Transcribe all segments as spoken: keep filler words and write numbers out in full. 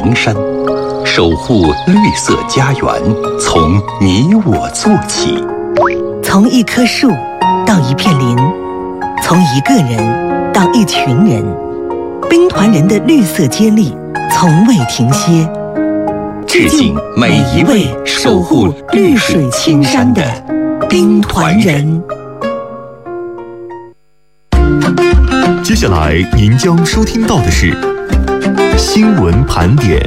黄山，守护绿色家园，从你我做起。 从一棵树到一片林，从一个人到一群人，兵团人的绿色接力从未停歇。 致敬每一位守护绿水青山的兵团人。 接下来您将收听到的是新闻盘点。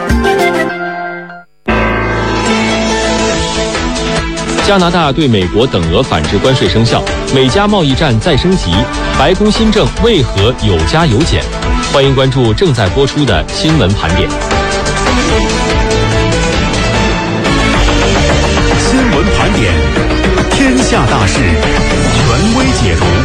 加拿大对美国等额反制关税生效，美加贸易战再升级，白宫新政为何有加有减？欢迎关注正在播出的新闻盘点。 新闻盘点，天下大事，权威解读。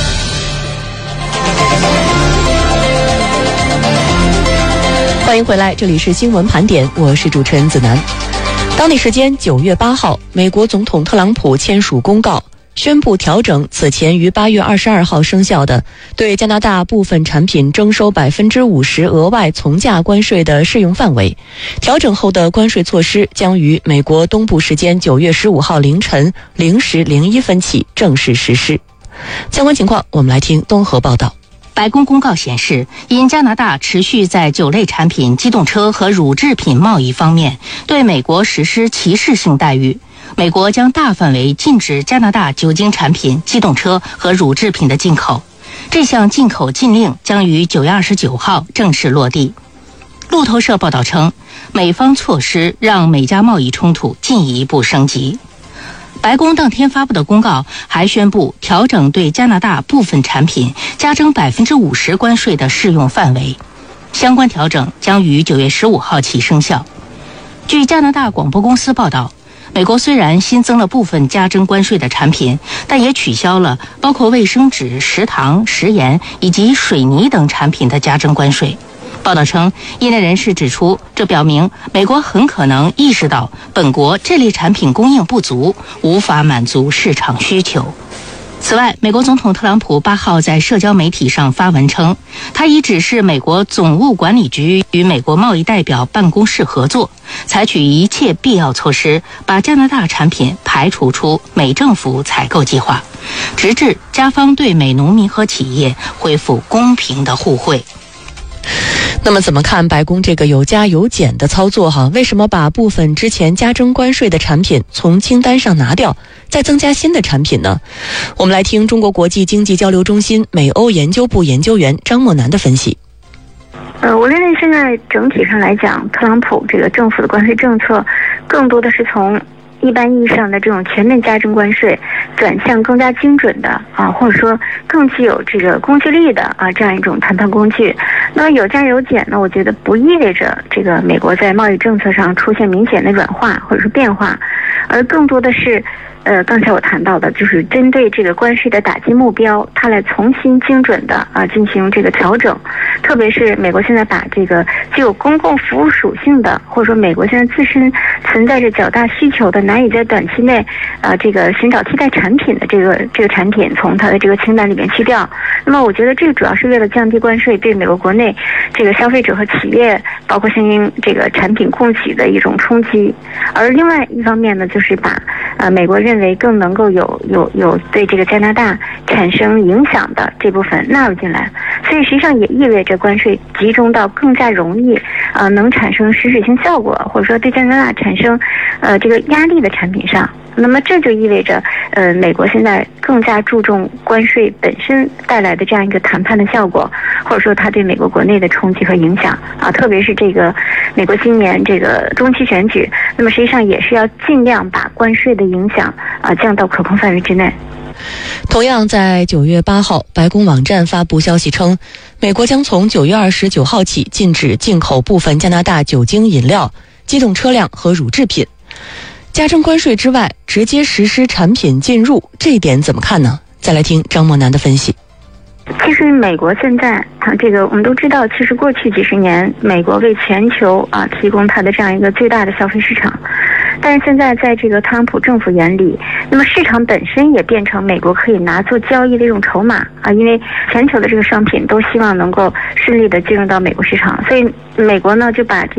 欢迎回来，这里是新闻盘点，我是主持人子楠。当地时间九月八号，美国总统特朗普签署公告，宣布调整此前于八月二十二号生效的对加拿大部分产品征收百分之五十额外从价关税的适用范围。调整后的关税措施将于美国东部时间九月十五号凌晨零时零一分起正式实施。相关情况，我们来听东河报道。 白宫公告显示，因加拿大持续在酒类产品、机动车和乳制品贸易方面对美国实施歧视性待遇，美国将大范围禁止加拿大酒精产品、机动车和乳制品的进口。这项进口禁令将于九月二十九号正式落地。路透社报道称，美方措施让美加贸易冲突进一步升级。白宫当天发布的公告还宣布调整对加拿大部分产品加征百分之五十关税的适用范围，相关调整将于九月十五号起生效。据加拿大广播公司报道，美国虽然新增了部分加征关税的产品，但也取消了包括卫生纸、食糖、食盐以及水泥等产品的加征关税。报道称，业内人士指出，这表明美国很可能意识到本国这类产品供应不足，无法满足市场需求。此外，美国总统特朗普八号在社交媒体上发文称，他已指示美国总务管理局与美国贸易代表办公室合作，采取一切必要措施，把加拿大产品排除出美政府采购计划，直至加方对美农民和企业恢复公平的互惠。 那么怎么看白宫这个有加有减的操作哈？为什么把部分之前加征关税的产品从清单上拿掉，再增加新的产品呢？我们来听中国国际经济交流中心美欧研究部研究员张默楠的分析。 呃，我认为现在整体上来讲，特朗普这个政府的关税政策更多的是从一般意义上的这种全面加征关税转向更加精准的啊，或者说更具有这个攻击力的啊这样一种谈判工具。那么有加有减呢，我觉得不意味着这个美国在贸易政策上出现明显的软化或者是变化，而更多的是呃，刚才我谈到的，就是针对这个关税的打击目标，它来重新精准的啊进行这个调整。特别是美国现在把这个具有公共服务属性的，或者说美国现在自身存在着较大需求的，难以在短期内啊这个寻找替代产品的这个这个产品，从它的这个清单里面去掉。那么我觉得这个主要是为了降低关税对美国国内这个消费者和企业，包括相应这个产品供给的一种冲击。而另外一方面呢，就是把啊美国认为更能够有有有对这个加拿大产生影响的这部分纳入进来，所以实际上也意味着关税集中到更加容易啊、呃、能产生实质性效果，或者说对加拿大产生呃这个压力的产品上。那么这就意味着呃美国现在更加注重关税本身带来的这样一个谈判的效果，或者说它对美国国内的冲击和影响啊，特别是这个美国今年这个中期选举，那么实际上也是要尽量把关税的影响啊降到可控范围之内。 同样在九月八号，白宫网站发布消息称，美国将从九月二十九号起禁止进口部分加拿大酒精饮料、机动车辆和乳制品。加征关税之外，直接实施产品进入，这一点怎么看呢？再来听张默楠的分析。 其实美国现在它这个我们都知道，其实过去几十年美国为全球啊提供它的这样一个最大的消费市场，但是现在在这个特朗普政府眼里，那么市场本身也变成美国可以拿做交易的一种筹码啊，因为全球的这个商品都希望能够顺利的进入到美国市场，所以美国呢就把